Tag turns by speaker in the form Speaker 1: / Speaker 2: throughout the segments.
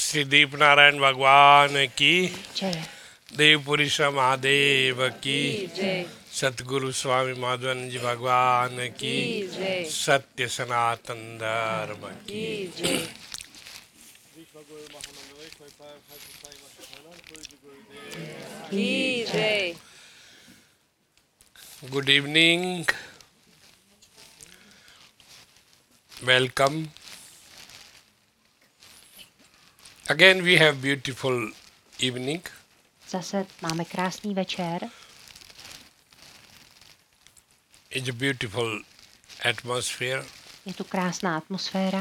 Speaker 1: श्री दीप नारायण भगवान की,
Speaker 2: जय।
Speaker 1: देव पुरुष महादेव की,
Speaker 2: जय।
Speaker 1: सतगुरु स्वामी माधवानंद जी भगवान की,
Speaker 2: जय।
Speaker 1: सत्य सनातन धर्म की।
Speaker 2: जय। जय।
Speaker 1: Good evening, welcome. Again we have beautiful evening.
Speaker 2: Zase máme krásný večer.
Speaker 1: It's a beautiful atmosphere.
Speaker 2: Je tu krásná atmosféra.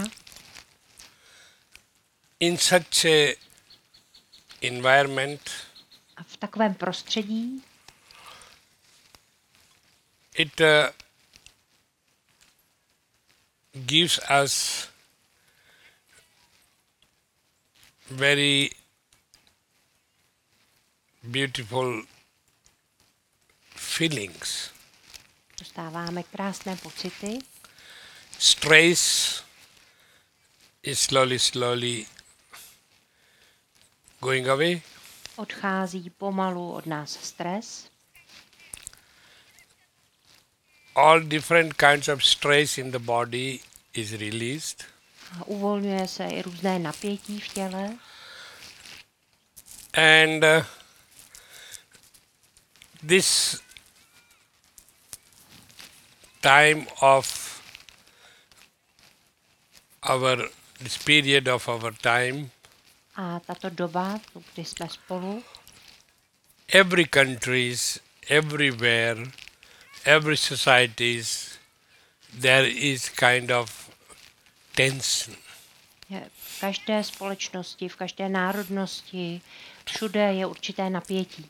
Speaker 1: In such a environment,
Speaker 2: A v takovém prostředí
Speaker 1: it gives us very beautiful feelings.
Speaker 2: dostáváme krásné pocity.
Speaker 1: Stress is slowly going away.
Speaker 2: Odchází pomalu od nás stres.
Speaker 1: All different kinds of stress in the body is released.
Speaker 2: A uvolňuje se i různé napětí v těle.
Speaker 1: And this time of this period of our time,
Speaker 2: A tato doba, kdy jsme spolu,
Speaker 1: every countries, everywhere, every societies, there is kind of tension.
Speaker 2: je v každé společnosti, v každé národnosti, všude je určité napětí.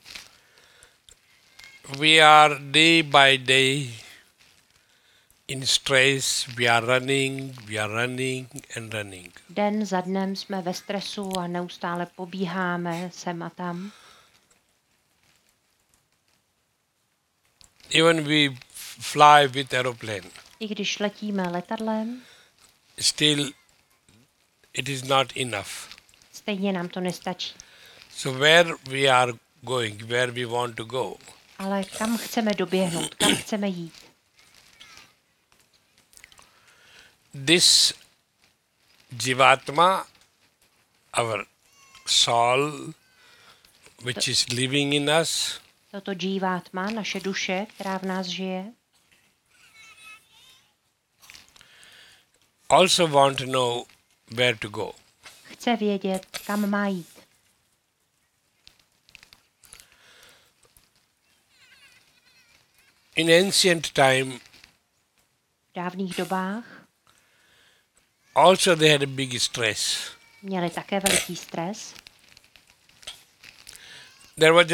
Speaker 1: We are day by day in stress, we are running and running.
Speaker 2: Den za dnem jsme ve stresu a neustále pobíháme sem a tam.
Speaker 1: Even we fly with aeroplane,
Speaker 2: I když letíme letadlem,
Speaker 1: still it is not enough.
Speaker 2: stejně nám to nestačí.
Speaker 1: So where we are going, where we want to go,
Speaker 2: Ale kam chceme doběhnout, kam chceme jít?
Speaker 1: this Jivatma, our soul, which is living in us,
Speaker 2: Toto džívátma, naše duše, která v nás žije,
Speaker 1: also want to know where to go.
Speaker 2: chce vědět, kam má jít.
Speaker 1: In ancient time,
Speaker 2: V dávných dobách
Speaker 1: also they had a big stress.
Speaker 2: měli také veliký stres.
Speaker 1: There was